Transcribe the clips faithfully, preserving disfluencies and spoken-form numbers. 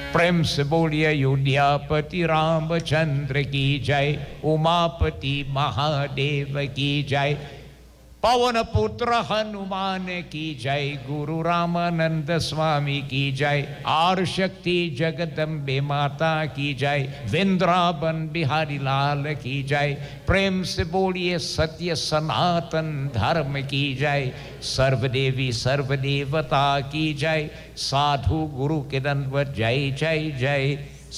प्रेम से बोलिए अयोध्यापति रामचंद्र की जय, उमापति महादेव की जय, पवन पुत्र हनुमान की जय, गुरु रामानंद स्वामी की जय, आर शक्ति जगदम्बे माता की जय, वृंदावन बिहारी लाल की जय। प्रेम से बोलिए सत्य सनातन धर्म की जय, सर्वदेवी सर्वदेवता की जय, साधु गुरु के दंडवत जय जय जय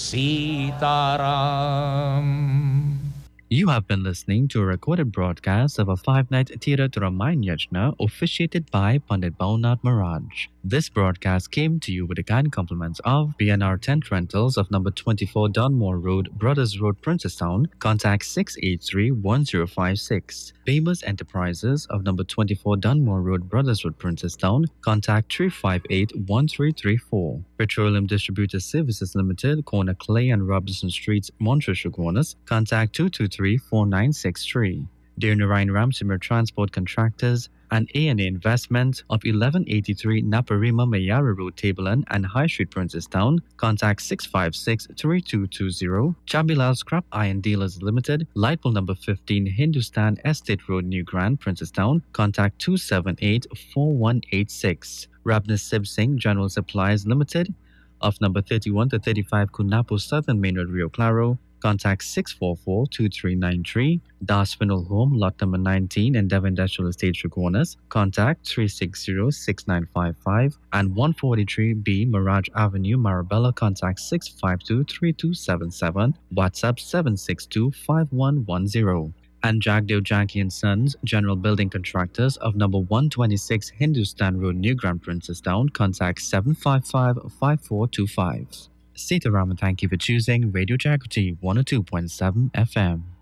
Sitaram. You have been listening to a recorded broadcast of a five-night Theatre to Ramayan Yajna officiated by Pandit Bhavanath Maharaj. This broadcast came to you with the kind compliments of B N R Tent Rentals of number twenty-four Dunmore Road, Brothers Road, Princestown. Contact six eight three, one zero five six. Famous Enterprises of number twenty-four Dunmore Road, Brothers Road, Princestown. Contact three five eight, one three three four. Petroleum Distributor Services Limited, corner Clay and Robinson Streets, Montreal, Guanas. Contact two two three, four nine six three. Dear Narayan Ramsimir Transport Contractors and A and A Investment of eleven eighty-three Naparima Mayara Road, Tableland and High Street, Princestown. Contact six five six, three two two zero. Chambilal Scrap Iron Dealers Limited, Lightpool number fifteen Hindustan Estate Road, New Grand, Princestown. Contact two seven eight, four one eight six. Rabner Sib Singh General Supplies Limited of number thirty-one to thirty-five Kunapo Southern Main Road, Rio Claro. Contact six four four, two three nine three. Das Funeral Home, lot number nineteen, Endeavour Industrial Estate, Chaguanas. Contact three six zero, six nine five five. And one forty-three B, Mirage Avenue, Marabella. Contact six five two, three two seven seven. WhatsApp seven six two, five one one zero. And Jagdev Janki and Sons, General Building Contractors of number one twenty-six Hindustan Road, New Grand, Princestown. Contact seven five five, five four two five. Sitaram, thank you for choosing Radio Jagrati one oh two point seven F M.